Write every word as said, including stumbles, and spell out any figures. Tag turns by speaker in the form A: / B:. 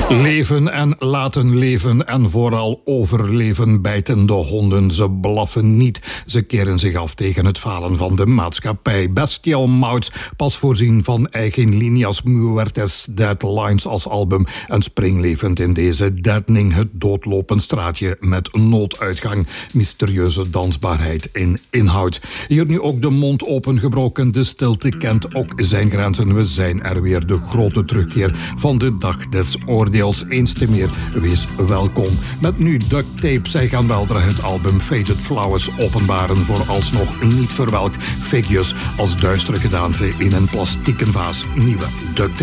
A: Leven en laten leven en vooral overleven bijten de honden. Ze blaffen niet. Ze keren zich af tegen het falen van de maatschappij. Bestial Mouths, pas voorzien van eigen linias muertes deadlines als album en springlevend in deze deadening het doodlopend straatje met nooduitgang. Mysterieuze dansbaarheid in inhoud. Hier nu ook de mond opengebroken. De stilte kent ook zijn grenzen. We zijn er weer, de grote terugkeer van de dag des oordeels. Eens te meer, wees welkom. Met nu duct tape. Zij gaan weldra het album Faded Flowers openbaren. Vooralsnog niet verwelkt. Figures als duistere gedaante in een plastieken vaas. Nieuwe duct tape.